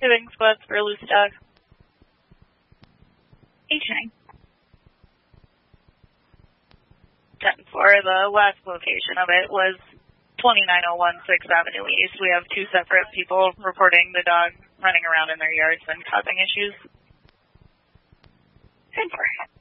Activating squads for a loose dog. H9. 10-4. The last location of it was 2901 6th Avenue East. We have 2 separate people reporting the dog running around in their yards and causing issues. 10-4.